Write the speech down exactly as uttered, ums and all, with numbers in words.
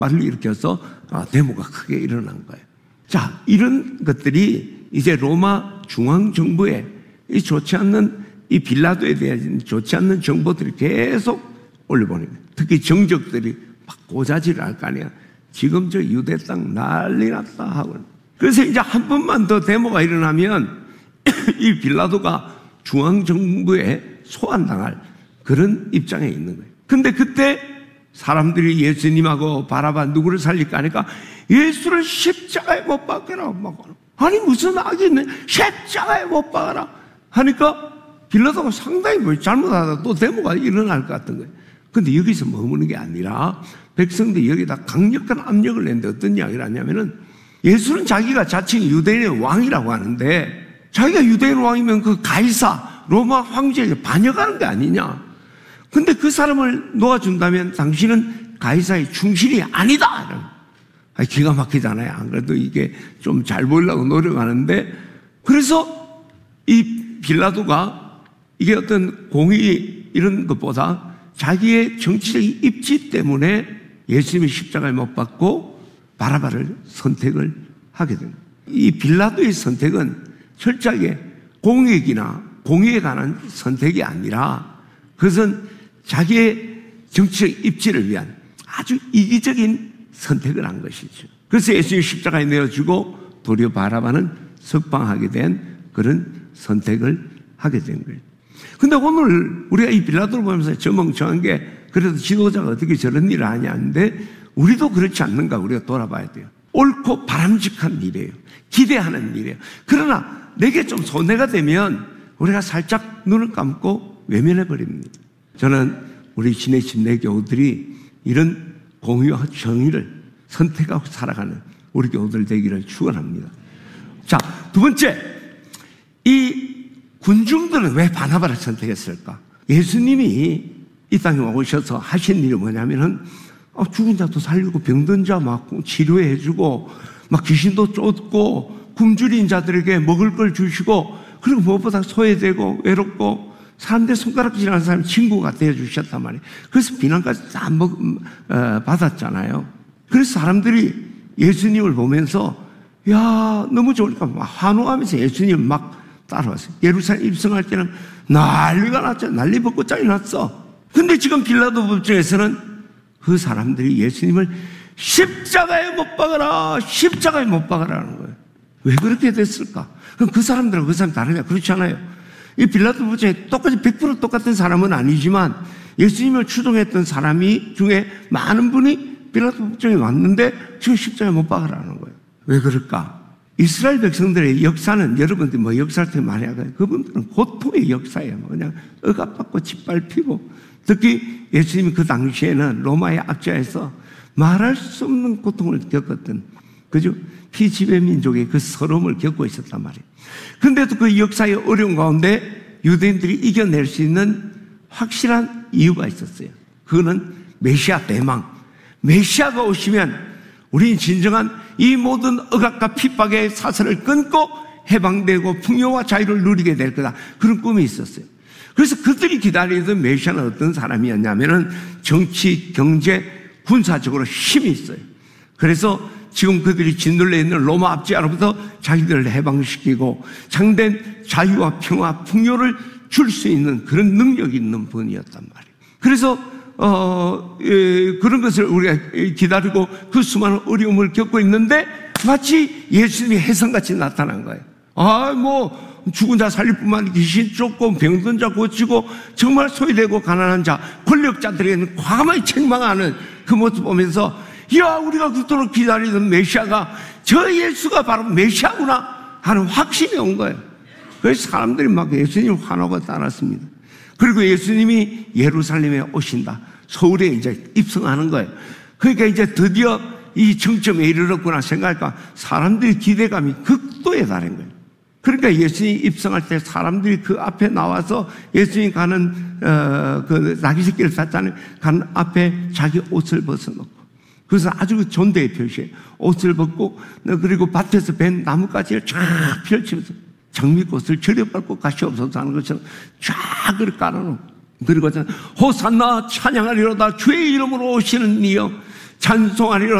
말을 일으켜서 데모가 크게 일어난 거예요. 자, 이런 것들이 이제 로마 중앙정부에 이 좋지 않는 이 빌라도에 대한 좋지 않는 정보들이 계속 올려보는 거예요. 특히 정적들이 막 고자질을 할 거 아니야. 지금 저 유대 땅 난리 났다 하고. 그래서 이제 한 번만 더 데모가 일어나면 이 빌라도가 중앙정부에 소환당할 그런 입장에 있는 거예요. 근데 그때 사람들이 예수님하고 바라바 누구를 살릴까 하니까 예수를 십자가에 못 박아라. 아니 무슨 악이 있네. 십자가에 못 박아라 하니까 빌라도가 상당히 뭐 잘못하다 또 데모가 일어날 것 같은 거예요. 근데 여기서 머무는 게 아니라 백성들이 여기다 강력한 압력을 냈는데 어떤 이야기를 하냐면은 예수는 자기가 자칭 유대인의 왕이라고 하는데 자기가 유대인 왕이면 그 가이사 로마 황제에게 반역하는 게 아니냐. 근데 그 사람을 놓아준다면 당신은 가이사의 충실이 아니다. 아니, 기가 막히잖아요. 안 그래도 이게 좀 잘 보이려고 노력하는데 그래서 이 빌라도가 이게 어떤 공의 이런 것보다 자기의 정치적 입지 때문에 예수님이 십자가에 못 박고 바라바를 선택을 하게 됩니다. 이 빌라도의 선택은 철저하게 공익이나 공의에 관한 선택이 아니라 그것은 자기의 정치적 입지를 위한 아주 이기적인 선택을 한 것이죠. 그래서 예수님이 십자가에 내어주고 도리어 바라바는 석방하게 된 그런 선택을 하게 된 거예요. 근데 오늘 우리가 이 빌라도를 보면서 저 멍청한 게 그래도 지도자가 어떻게 저런 일을 하냐 하는데 우리도 그렇지 않는가 우리가 돌아봐야 돼요. 옳고 바람직한 일이에요. 기대하는 일이에요. 그러나 내게 좀 손해가 되면 우리가 살짝 눈을 감고 외면해 버립니다. 저는 우리 신의 침례 교우들이 이런 공의와 정의를 선택하고 살아가는 우리 교우들 되기를 축원합니다. 자, 두 번째, 이 군중들은 왜 바나바를 선택했을까? 예수님이 이 땅에 오셔서 하신 일이 뭐냐면은 죽은 자도 살리고 병든 자 막 치료해주고 막 귀신도 쫓고 굶주린 자들에게 먹을 걸 주시고 그리고 무엇보다 소외되고 외롭고 사람들 손가락질하는 사람 친구가 되어주셨단 말이에요. 그래서 비난까지 다 먹, 어, 받았잖아요. 그래서 사람들이 예수님을 보면서 야 너무 좋으니까 막 환호하면서 예수님을 막 따라왔어요. 예루살렘 입성할 때는 난리가 났죠. 난리 벗고 짱이 났어. 근데 지금 빌라도 법정에서는 그 사람들이 예수님을 십자가에 못 박아라, 십자가에 못 박아라는 거예요. 왜 그렇게 됐을까? 그럼 그 사람들하고 그 사람 다르냐? 그렇지 않아요. 이 빌라도 법정에 똑같이 백 퍼센트 똑같은 사람은 아니지만 예수님을 추종했던 사람이 중에 많은 분이 빌라도 법정에 왔는데 지금 십자가에 못 박아라는 거예요. 왜 그럴까? 이스라엘 백성들의 역사는 여러분들이 뭐 역사를 되게 많이 하거든요. 그분들은 고통의 역사예요. 그냥 억압받고 짓밟히고 특히 예수님이 그 당시에는 로마의 압제에서 말할 수 없는 고통을 겪었던 그죠? 피지배 민족의 그 서러움을 겪고 있었단 말이에요. 그런데도 그 역사의 어려운 가운데 유대인들이 이겨낼 수 있는 확실한 이유가 있었어요. 그거는 메시아 대망. 메시아가 오시면 우리는 진정한 이 모든 억압과 핍박의 사슬을 끊고 해방되고 풍요와 자유를 누리게 될 거다. 그런 꿈이 있었어요. 그래서 그들이 기다리던 메시아는 어떤 사람이었냐면은 정치, 경제, 군사적으로 힘이 있어요. 그래서 지금 그들이 짓눌려 있는 로마 압제로부터 자기들을 해방시키고 참된 자유와 평화, 풍요를 줄 수 있는 그런 능력이 있는 분이었단 말이에요. 그래서 어, 예, 그런 것을 우리가 기다리고 그 수많은 어려움을 겪고 있는데 마치 예수님이 혜성같이 나타난 거예요. 아, 뭐 죽은 자 살릴 뿐만 아니라 귀신 쫓고 병든 자 고치고 정말 소외되고 가난한 자, 권력자들에게는 과감하게 책망하는 그 모습 보면서 야, 우리가 그토록 기다리던 메시아가 저 예수가 바로 메시아구나 하는 확신이 온 거예요. 그래서 사람들이 막 예수님 환호가 따랐습니다. 그리고 예수님이 예루살렘에 오신다. 서울에 이제 입성하는 거예요. 그러니까 이제 드디어 이 정점에 이르렀구나 생각하니까 사람들의 기대감이 극도에 달한 거예요. 그러니까 예수님이 입성할 때 사람들이 그 앞에 나와서 예수님이 가는 어, 그 나귀새끼를 탔다는 가는 앞에 자기 옷을 벗어놓고 그래서 아주 존대의 표시예요. 옷을 벗고 그리고 밭에서 벤 나뭇가지를 쫙 펼치면서 장미꽃을 저려밟고 가시옵소서 하는 것처럼 쫙 그렇게 깔아놓고 그리고 호산나 찬양하리로다 주의 이름으로 오시는 이여 찬송하리라